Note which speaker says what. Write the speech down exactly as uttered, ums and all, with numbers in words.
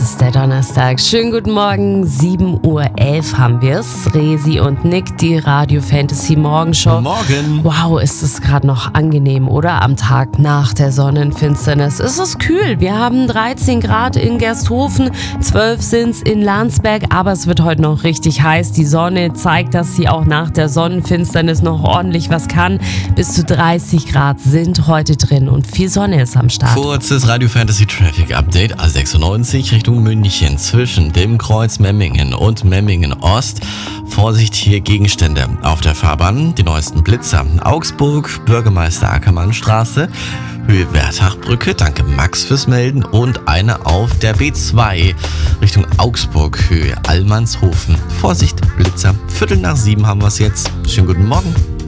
Speaker 1: ist der Donnerstag. Schönen guten Morgen, sieben Uhr elf haben wir es. Resi und Nick, die Radio Fantasy Morgenshow.
Speaker 2: Morgen.
Speaker 1: Wow, ist es gerade noch angenehm, oder? Am Tag nach der Sonnenfinsternis. Es ist kühl. Wir haben dreizehn Grad in Gersthofen, zwölf sind's in Landsberg, aber es wird heute noch richtig heiß. Die Sonne zeigt, dass sie auch nach der Sonnenfinsternis noch ordentlich was kann. Bis zu dreißig Grad sind heute drin und viel Sonne ist am Start.
Speaker 2: Kurzes Radio Fantasy Traffic Update. A sechsundneunzig Richtung München zwischen dem Kreuz Memmingen und Memmingen Ost. Vorsicht, hier Gegenstände auf der Fahrbahn. Die neuesten Blitzer. Augsburg, Bürgermeister Ackermann Straße, Höhe Wertachbrücke. Danke Max fürs Melden. Und eine auf der B zwei Richtung Augsburg, Höhe Allmannshofen. Vorsicht, Blitzer. Viertel nach sieben haben wir es jetzt. Schönen guten Morgen.